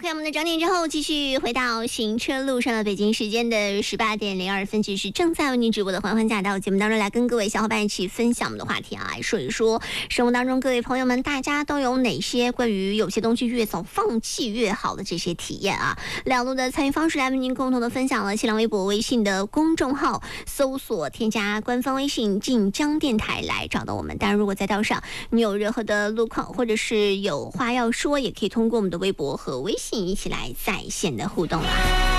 OK， 我们的整点之后继续回到行车路上的北京时间的18:02，这是正在为您直播的环环驾到节目当中，来跟各位小伙伴一起分享我们的话题啊，来说一说生活当中各位朋友们大家都有哪些关于有些东西越早放弃越好的这些体验啊。两路的参与方式来为您共同的分享了新浪微博、微信的公众号，搜索添加官方微信晋江电台来找到我们。当然如果在道上你有任何的路况或者是有话要说，也可以通过我们的微博和微信一起来在线的互动啦。